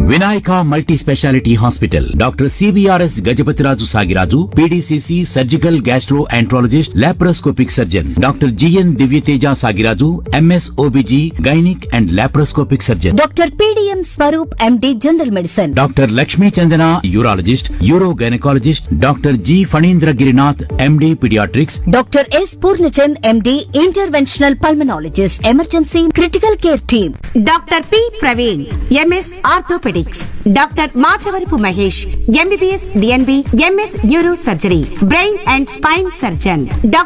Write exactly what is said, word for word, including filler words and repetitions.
Vinayaka multi speciality hospital, doctor CBRS Gajapathiraju Sagiraju, PDCC surgical gastro enterologist, laparoscopic surgeon, doctor GN Divyateja Sagiraju, MS OBG gynaec and laparoscopic surgeon, doctor PDM Swaroop MD general medicine, doctor Lakshmi Chandana urologist, euro gynaecologist, doctor G Phanindra Girinath MD paediatrics, doctor yes Purnachand MD interventional pulmonologist, emergency critical care team, doctor P Praveen MS orthopaedics, doctor Machavarapu Mahesh MBBS DNB MS neuro surgery, brain and spine surgeon,